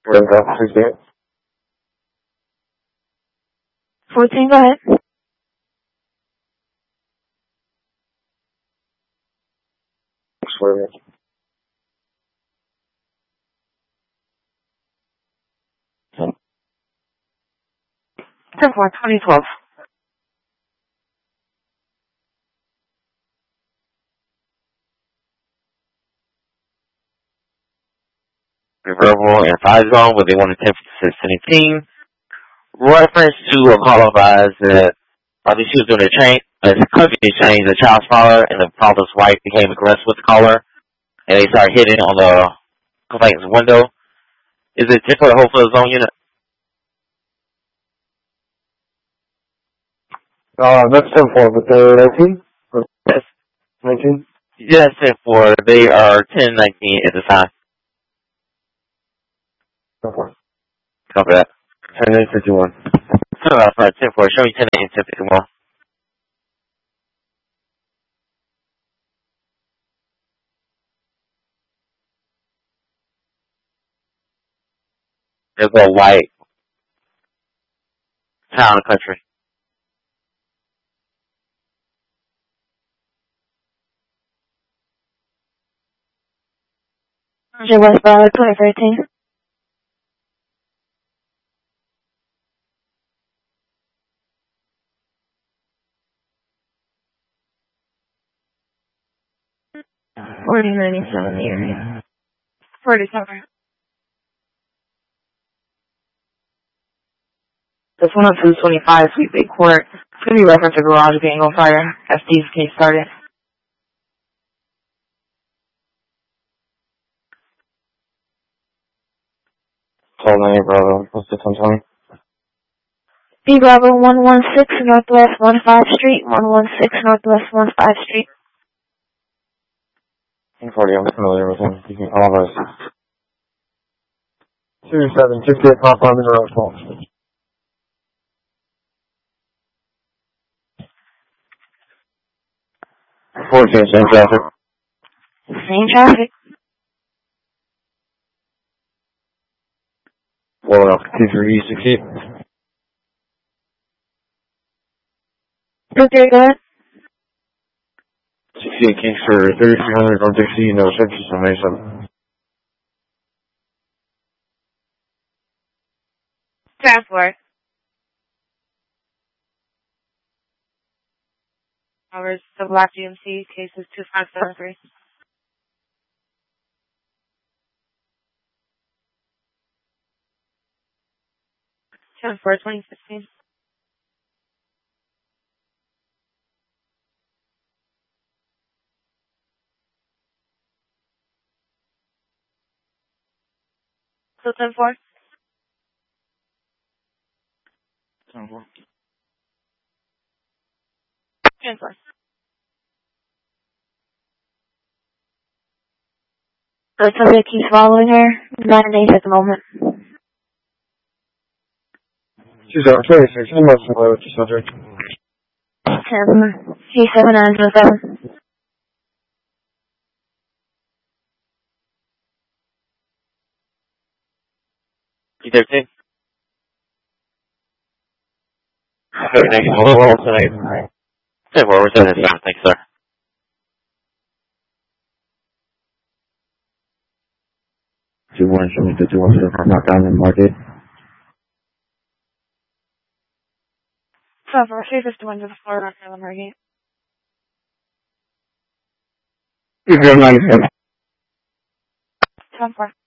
14, go ahead. Swerve. 10-4, 2012. Verbal and 5 zone, where they want to 10 to 17. Reference to a call advised that she was doing a custody change, the child's father and the father's wife became aggressive with the caller, and they started hitting on the complaint's window. Is it just for the whole for the zone unit? That's 10-4, but they're 19? Yes. 19? Yes, 10-4. They are 10-19 at the time. 10-4. Copy that. 10-8-51. So that's right, 10-4. Show me 10-8 and 10-51. There's a white town and country. West Broward, 2013. Forty 97 the area. 47. This one up to 25, Sweet Big Court. It's going to be reference to garage being on fire. FD's case started. Call 9 Bravo. What's the 10-20? B Bravo 116 Northwest 15 Street, 116 Northwest 15 Street. 10-40, I'm familiar with him. You can call us. 2768 Pop on the road, 12. Same traffic. Same traffic. 2368. Okay, go ahead. 68 Kingsford, 3300 on Dixie, no services on Mason. 10-4. Hours, the Black GMC, cases 2573. Ten for 2016. So 10-4. 10-4. 10-4. The subject keeps following her. 9 days at the moment. She's out 26. You must play with your subject. 10. C7907. C13. Okay, thank you. We'll roll tonight. 10-4, we're sending it down. Thanks, sir. Show me the 217 from Knockdown in Market. So for 351 to the floor, North Carolina Margate. You have 97. 10-4.